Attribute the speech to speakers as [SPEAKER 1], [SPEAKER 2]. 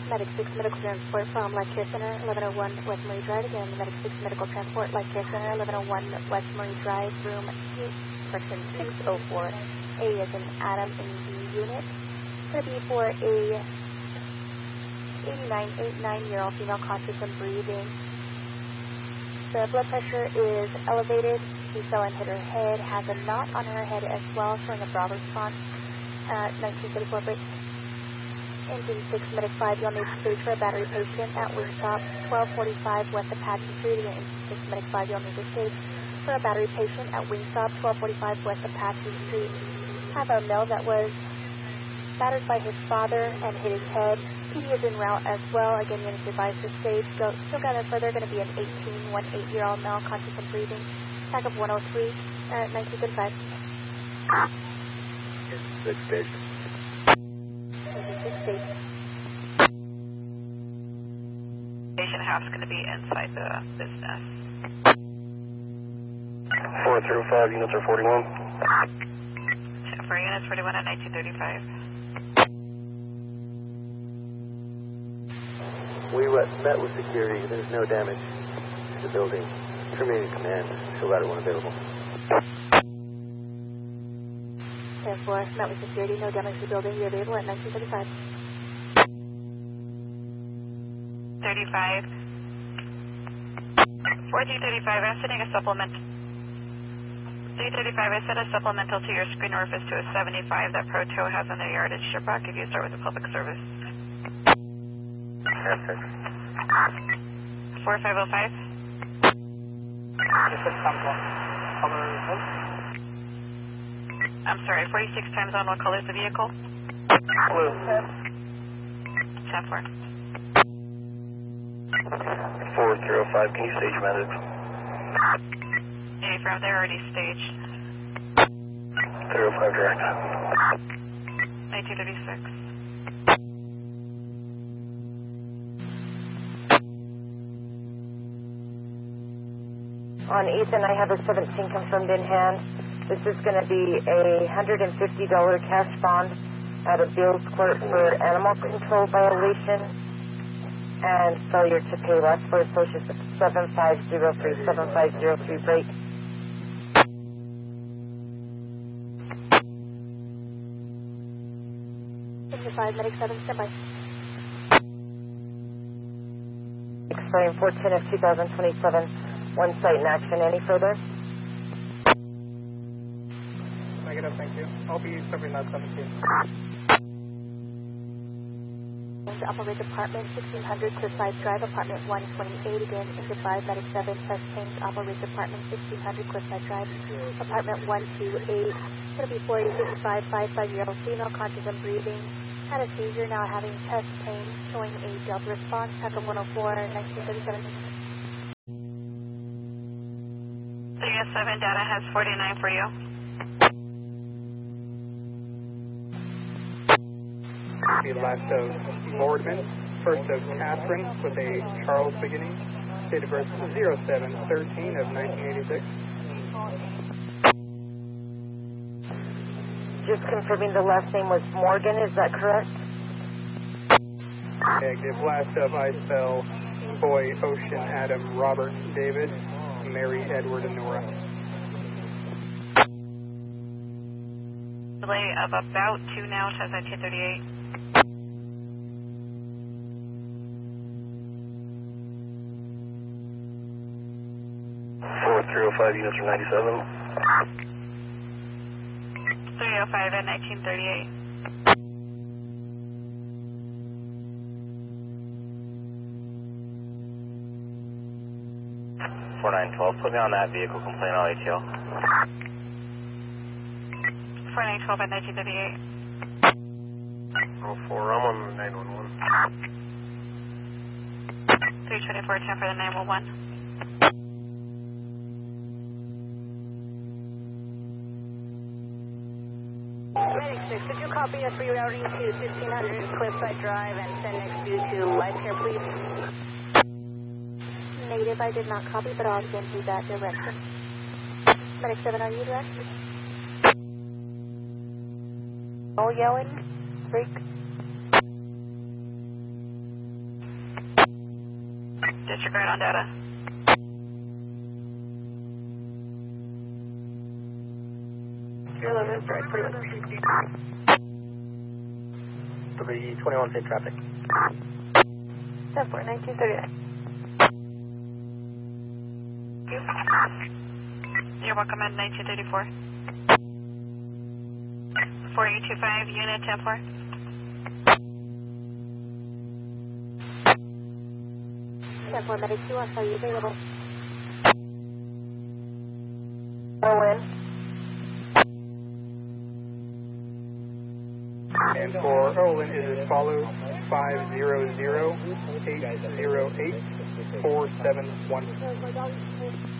[SPEAKER 1] Medic 6 medical transport from Life Care Center, 1101 West Murray Drive. Again, Medic 6 medical transport, Life Care Center, 1101 West Murray Drive, room section 604. A is an Adam in the unit. It's going to be for a 89-year-old female conscious and breathing. The blood pressure is elevated. She fell and hit her head, has a knot on her head as well, showing a Bravo response. 1934 break. Engine 6, Medic 5, you'll need stage for a battery patient at Wingstop, 1245 West Apache Street. Again, Engine 6, Medic 5, you'll need a stage for a battery patient at Wingstop, 1245 West Apache Street. Have a male that was battered by his father and hit his head. PD is en route as well. Again, you need to advise the stage. Still gather further, going to be an 18-year-old male, conscious and breathing. Tag of 103, 1935.
[SPEAKER 2] Six stage.
[SPEAKER 3] Patient house going to be inside the business.
[SPEAKER 2] 405 units are 41.
[SPEAKER 3] 4 units, 41 at 1935.
[SPEAKER 2] We met with security. There's no damage to the building. Terminating command. Show ladder 1 available.
[SPEAKER 1] 10-4, met with security, no damage to the building. You're available at 1935.
[SPEAKER 3] 35. 1435, I'm sending a supplement. 335, I sent a supplemental to your screen orifice to a 75 that Proto has in their yard at Shiprock if you start with a public service.
[SPEAKER 2] Perfect.
[SPEAKER 3] 4505. I'm sorry, 46 times on, what color is the vehicle?
[SPEAKER 2] Blue.
[SPEAKER 3] 10-4.
[SPEAKER 2] 4305, can you stage medics?
[SPEAKER 3] From there already staged.
[SPEAKER 2] 305 direct.
[SPEAKER 3] 1936.
[SPEAKER 4] On Ethan, I have a 17 confirmed in hand. This is going to be a $150 cash bond at a Beals Court for animal control violation and failure to pay. Last four associates 7503, 7503 break.
[SPEAKER 1] 5, Medic 7, standby.
[SPEAKER 4] Expiring 410 of 2027. One site in action. Any further?
[SPEAKER 5] Negative, thank you. I'll be serving that 17.
[SPEAKER 1] Upper Ridge Apartment, 1600 Cliffside Drive, Apartment 128. Again, into 5, Medic 7, test change, Upper Ridge Apartment, 1600 Cliffside Drive, Apartment 128. It's going to be 4855, 55-year-old female, conscious and breathing. Had a seizure, now having chest pain, showing a Delta response, Pack of 104, 1937.
[SPEAKER 3] 307 data has 49 for you.
[SPEAKER 5] The last of Boardman, first of Catherine with a Charles beginning, date of birth 07/13 of 1986.
[SPEAKER 4] Just confirming the last name was Morgan, is that correct?
[SPEAKER 5] Negative. Last of Isabel, Boy, Ocean, Adam, Robert, David, Mary, Edward, and Nora.
[SPEAKER 3] Delay of about 2 now, has 1938.
[SPEAKER 2] Four 305 units are 97.
[SPEAKER 3] 305 at 1938.
[SPEAKER 2] Put me on that vehicle, complaint on ATL.
[SPEAKER 3] 4912 at 1938.
[SPEAKER 2] 04, I'm on the 911.
[SPEAKER 3] 324, 10 for the 911.
[SPEAKER 1] Medic 6, could you copy us rerouting to 1600 Cliffside Drive and send next due to Life Care, please? Negative, I did not copy, but I'll send you that direction. Medic 7, are you direct? No yelling. Break.
[SPEAKER 3] Disregard on data.
[SPEAKER 2] KLM strike, 21 feet traffic.
[SPEAKER 1] 10-4, 1939.
[SPEAKER 3] You're welcome at 1934. 4825, unit 10-4.
[SPEAKER 1] Medic 2, I'll show you available.
[SPEAKER 4] Owen.
[SPEAKER 5] And for Olin, it is as follows: 500-808-471.